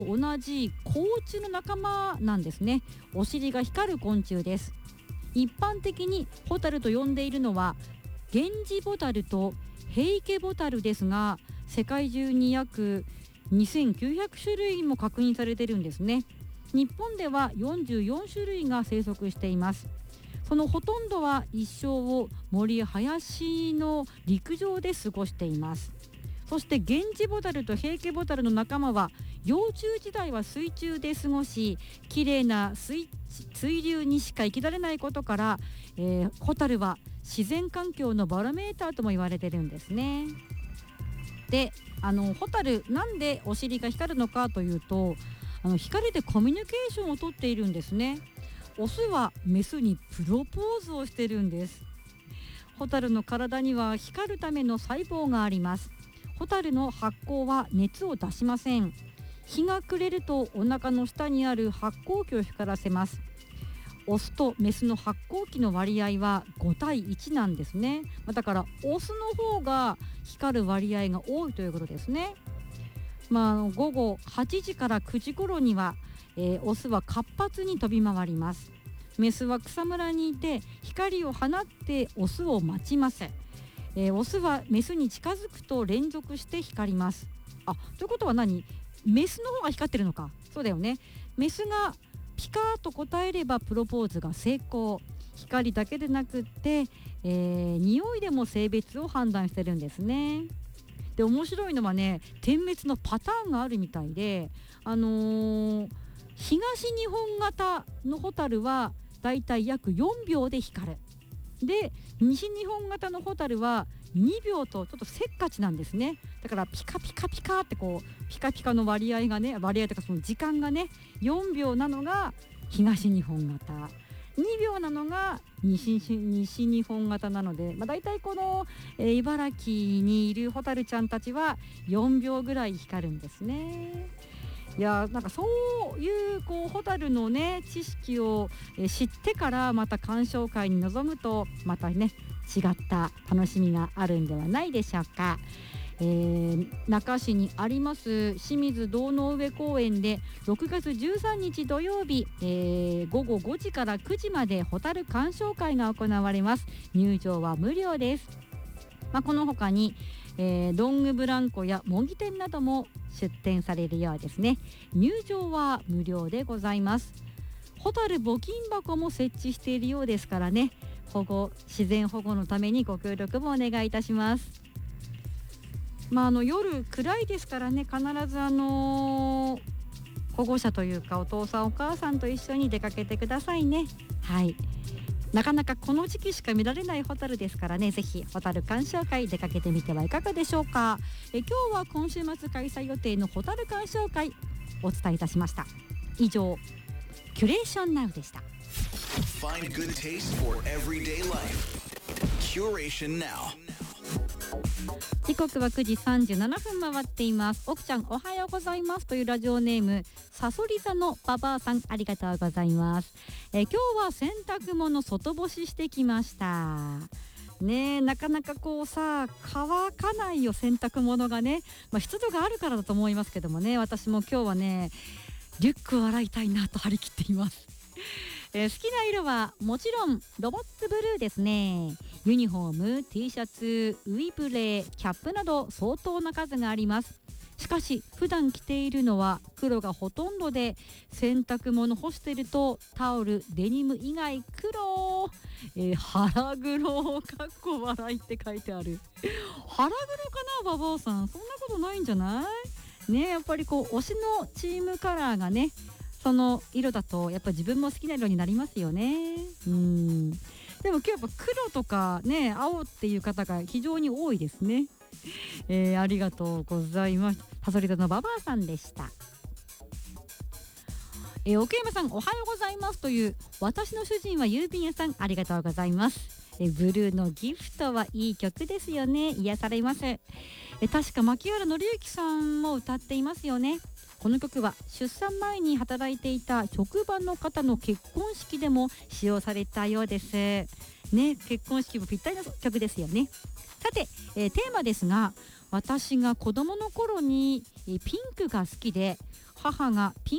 同じ甲虫の仲間なんですね。お尻が光る昆虫です。一般的にホタルと呼んでいるのはゲンジボタルとヘイケボタルですが、世界中に約2900種類も確認されているんですね。日本では44種類が生息しています。そのほとんどは一生を森林の陸上で過ごしています。そしてゲンジボタルとヘイケボタルの仲間は幼虫時代は水中で過ごし、きれいな水流にしか生きられないことから、ホタルは自然環境のバロメーターとも言われてるんですね。で、ホタルなんでお尻が光るのかというと、光でコミュニケーションをとっているんですね。オスはメスにプロポーズをしてるんです。ホタルの体には光るための細胞があります。ホタルの発光は熱を出しません。日が暮れるとお腹の下にある発光器を光らせます。オスとメスの発光器の割合は5対1なんですね。だからオスの方が光る割合が多いということですね。午後8時から9時頃には、オスは活発に飛び回ります。メスは草むらにいて光を放ってオスを待ちます。オスはメスに近づくと連続して光ります。ということはメスの方が光ってるのか。そうだよね。メスがピカーと答えればプロポーズが成功。光だけでなくって、匂いでも性別を判断してるんですね。で、面白いのはね、点滅のパターンがあるみたいで、東日本型のホタルはだいたい約4秒で光る。で、西日本型のホタルは2秒とちょっとせっかちなんですね。だからピカピカピカってピカピカの割合というかその時間がね、4秒なのが東日本型、2秒なのが西日本型なので、だいたいこの、茨城にいるホタルちゃんたちは4秒ぐらい光るんですね。いや、そういうホタルのね知識を知ってからまた鑑賞会に臨むとまたね違った楽しみがあるんではないでしょうか。那珂市にあります清水堂の上公園で6月13日土曜日、午後5時から9時までホタル鑑賞会が行われます。入場は無料です。この他に、ロングブランコや模擬店なども出店されるようですね。入場は無料でございます。ホタル募金箱も設置しているようですからね、自然保護のためにご協力もお願いいたします。夜暗いですからね、必ず保護者というかお父さんお母さんと一緒に出かけてくださいね。はい、なかなかこの時期しか見られないホタルですからね、ぜひホタル鑑賞会出かけてみてはいかがでしょうか。今日は今週末開催予定のホタル鑑賞会お伝えいたしました。以上、キュレーションナウでした。 Find good taste for everyday life. Curation Now. 時刻は9時37分回っています。奥ちゃんおはようございますというラジオネームさそり座のババアさん、ありがとうございます。今日は洗濯物外干ししてきましたね。なかなか乾かないよ、洗濯物がね。湿度があるからだと思いますけどもね、私も今日はねリュックを洗いたいなと張り切っています。好きな色はもちろんロボッツブルーですね。ユニフォーム、T シャツ、ウイブレ、キャップなど相当な数があります。しかし普段着ているのは黒がほとんどで、洗濯物干してるとタオル、デニム以外黒、腹黒かっこ笑いって書いてある。腹黒かな、ババアさん。そんなことないんじゃないね。やっぱり推しのチームカラーがね、その色だとやっぱ自分も好きな色になりますよね。でも今日やっぱ黒とかね、青っていう方が非常に多いですね。ありがとうございます。ハソリ座のババアさんでした。奥山さんおはようございますという、私の主人は郵便屋さん、ありがとうございます。ブルーのギフトはいい曲ですよね。癒されます。確か牧原紀之さんも歌っていますよね。この曲は出産前に働いていた職場の方の結婚式でも使用されたようですね。結婚式もぴったりの曲ですよね。さて、テーマですが、 私が子供の頃にピンクが好きで、母がピン